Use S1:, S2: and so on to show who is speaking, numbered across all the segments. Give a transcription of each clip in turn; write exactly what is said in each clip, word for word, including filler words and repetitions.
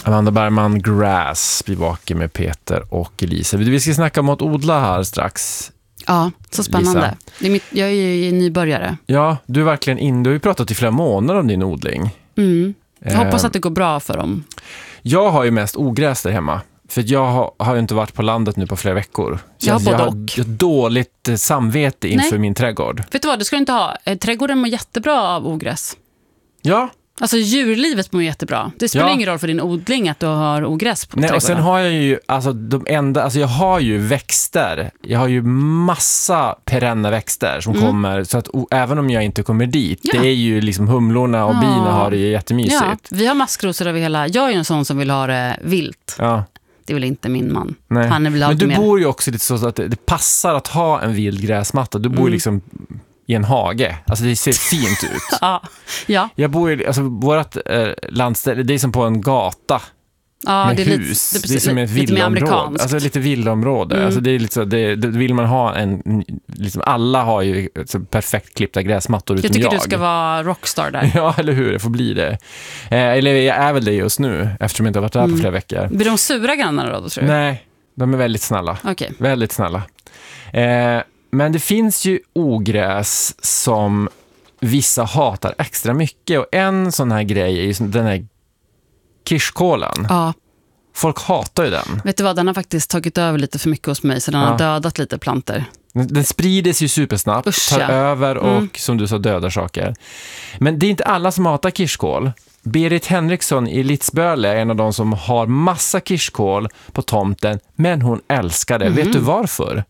S1: Amanda Bergman, Grass, bevakar med Peter och Elisa. Vi ska snacka om att odla här strax.
S2: Ja, så spännande. Det är mitt, jag är ju nybörjare.
S1: Ja, du är verkligen in. Du har ju pratat i flera månader om din odling.
S2: Mm. Jag
S1: eh,
S2: hoppas att det går bra för dem.
S1: Jag har ju mest ogräs där hemma. För jag har, har ju inte varit på landet nu på flera veckor. Så
S2: jag,
S1: jag, jag
S2: har
S1: har dåligt samvete inför
S2: Nej.
S1: min trädgård.
S2: Vet du vad, du ska inte ha. Trädgården mår jättebra av ogräs.
S1: Ja.
S2: Alltså djurlivet mår jättebra. Det spelar
S1: Ja.
S2: ingen roll för din odling att du har ogräs på
S1: Nej,
S2: trädgården.
S1: och sen har jag ju alltså de enda alltså jag har ju växter. Jag har ju massa perenna växter som mm. kommer så att o, även om jag inte kommer dit. Ja. Det är ju liksom humlorna och ja. bina har det ju jättemysigt.
S2: Ja, vi har maskrosor över hela. Jag är ju en sån som vill ha det vilt.
S1: Ja.
S2: Det är väl inte min man.
S1: Nej.
S2: Han är väl
S1: Men du
S2: mer.
S1: bor ju också lite så att det, det passar att ha en vild gräsmatta. Du bor mm. liksom i en hage. Alltså det ser fint ut.
S2: ja. ja.
S1: Jag bor i, alltså vårt eh, landställe, det är som på en gata.
S2: Ja,
S1: med
S2: det är
S1: hus.
S2: Lite,
S1: det är som ett villaområde. Alltså lite villaområde. Mm. Alltså det är lite så, det, det vill man ha en liksom alla har ju så perfekt klippta gräsmattor utom jag.
S2: Jag tycker
S1: jag.
S2: du ska vara rockstar där.
S1: Ja, eller hur? Det får bli det. Eh, eller jag är väl det just nu eftersom jag inte har varit där mm. på flera veckor.
S2: Blir de sura grannarna då, tror du?
S1: Nej, de är väldigt snälla.
S2: Okay.
S1: Väldigt snälla. Eh, men det finns ju ogräs som vissa hatar extra mycket. Och en sån här grej är ju den här kirskålen.
S2: Ja.
S1: Folk hatar ju den.
S2: Vet du vad, den har faktiskt tagit över lite för mycket hos mig. Så den ja. har dödat lite planter.
S1: Den, den sprider sig ju supersnabbt.
S2: Usch,
S1: tar
S2: ja.
S1: över och
S2: mm.
S1: som du sa dödar saker. Men det är inte alla som hatar kirskål. Berit Henriksson i Litzböle är en av de som har massa kirskål på tomten. Men hon älskar det. Mm. Vet du varför?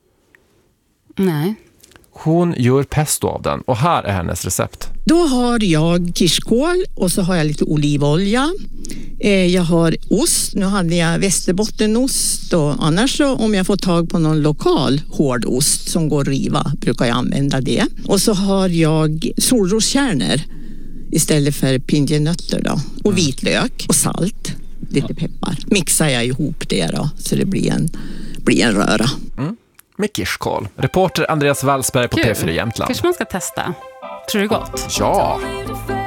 S2: Nej.
S1: Hon gör pesto av den och här är hennes recept.
S3: Då har jag kirskål och så har jag lite olivolja. Jag har ost, nu hade jag västerbottenost och annars så om jag får tag på någon lokal hårdost som går att riva brukar jag använda det. Och så har jag solroskärnor istället för pinjenötter då. Och vitlök och salt, lite peppar. Mixar jag ihop det då så det blir en, blir en röra.
S1: Mm. Med kirskål. Reporter Andreas Wallsberg på Kul. P fyra Jämtland.
S2: Kanske man ska testa. Tror du det är gott?
S1: Ja.